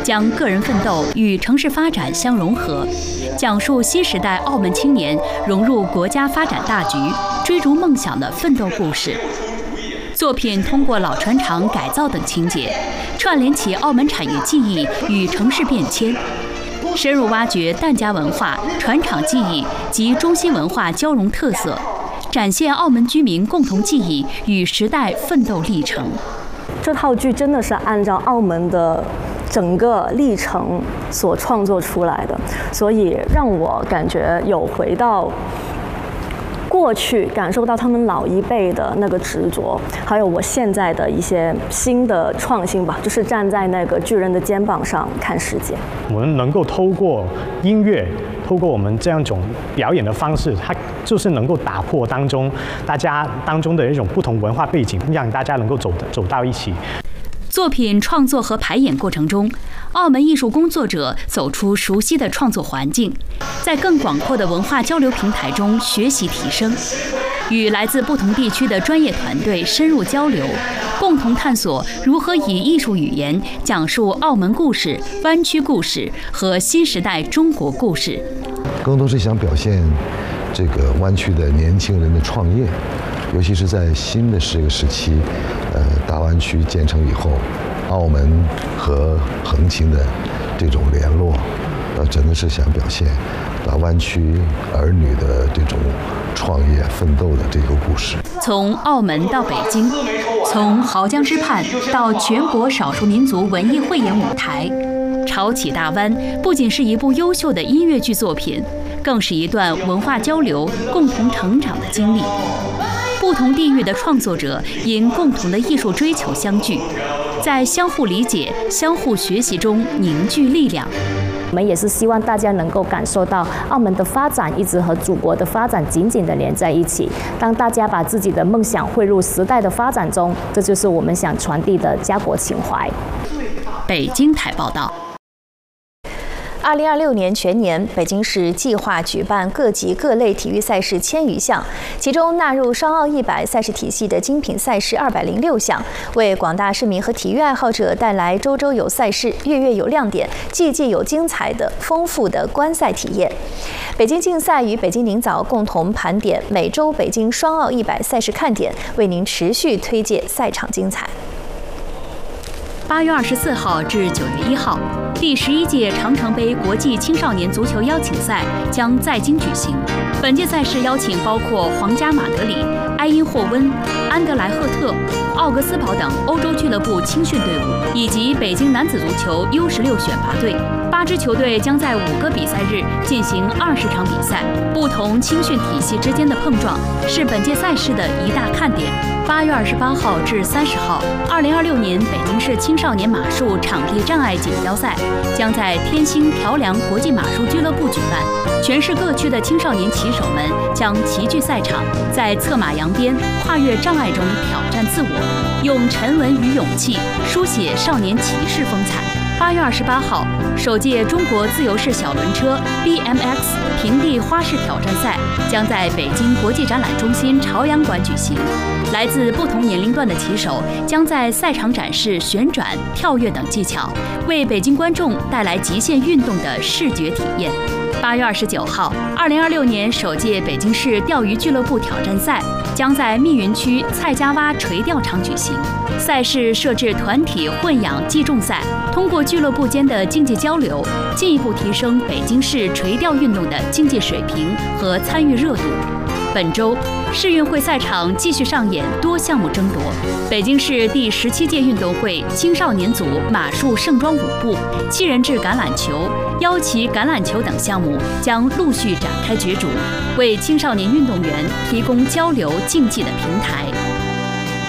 将个人奋斗与城市发展相融合，讲述新时代澳门青年融入国家发展大局、追逐梦想的奋斗故事。作品通过老船厂改造等情节，串联起澳门产业记忆与城市变迁，深入挖掘疍家文化、船厂记忆及中西文化交融特色，展现澳门居民共同记忆与时代奋斗历程。 这套剧真的是按照澳门的整个历程所创作出来的，所以让我感觉有回到过去，感受到他们老一辈的那个执着，还有我现在的一些新的创新吧，就是站在那个巨人的肩膀上看世界。 我们能够透过音乐，透过我们这样一种表演的方式，它就是能够打破大家当中的一种不同文化背景，让大家能够走到一起。 作品创作和排演过程中，澳门艺术工作者走出熟悉的创作环境，在更广阔的文化交流平台中学习提升，与来自不同地区的专业团队深入交流，共同探索如何以艺术语言讲述澳门故事、湾区故事和新时代中国故事。 更多是想表现这个湾区的年轻人的创业，尤其是在新的这个时期，大湾区建成以后，澳门和横琴的这种联络，真的是想表现大湾区儿女的这种创业奋斗的这个故事。 从澳门到北京，从濠江之畔到全国少数民族文艺汇演舞台，潮起大湾不仅是一部优秀的音乐剧作品，更是一段文化交流、共同成长的经历。不同地域的创作者因共同的艺术追求相聚，在相互理解、相互学习中凝聚力量。 我们也是希望大家能够感受到澳门的发展一直和祖国的发展紧紧地连在一起。当大家把自己的梦想汇入时代的发展中，这就是我们想传递的家国情怀。 北京台报道。 2026年全年，北京市计划举办各级各类体育赛事1000余项，其中纳入双澳100赛事体系的精品赛事206项，为广大市民和体育爱好者带来周周有赛事、月月有亮点、季季有精彩的丰富的观赛体验。北京竞赛与北京宁早共同盘点每周北京双澳100赛事看点，为您持续推介赛场精彩。 8月24号至9月1号，第11届长城杯国际青少年足球邀请赛将在京举行。本届赛事邀请包括皇家马德里、埃因霍温、安德莱赫特、奥格斯堡等欧洲俱乐部青训队伍，以及北京男子足球 U16选拔队。8支球队将在5个比赛日进行20场比赛，不同青训体系之间的碰撞是本届赛事的一大看点。8月28号至30号，2026年北京市青少年马术场地障碍锦标赛将在天星调良国际马术俱乐部举办。全市各区的青少年骑手们将齐聚赛场，在策马扬鞭、跨越障碍中挑战自我，用沉稳与勇气书写少年骑士风采。8月28号，首届中国自由式小轮车 BMX 平地花式挑战赛将在北京国际展览中心朝阳馆举行。来自不同年龄段的骑手将在赛场展示旋转、跳跃等技巧，为北京观众带来极限运动的视觉体验。8月29号，2026年首届北京市钓鱼俱乐部挑战赛将在密云区蔡家洼垂钓场举行。赛事设置团体混养计重赛，通过俱乐部间的竞技交流，进一步提升北京市垂钓运动的竞技水平和参与热度。本周，世运会赛场继续上演多项目争夺。北京市第17届运动会青少年组马术盛装舞步、7人制橄榄球、腰旗橄榄球等项目将陆续展开角逐，为青少年运动员提供交流竞技的平台。